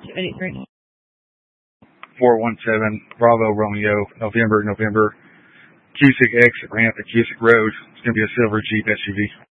23. 417 Bravo Romeo, November, Cusick exit ramp at Cusick Road. It's going to be a silver Jeep SUV.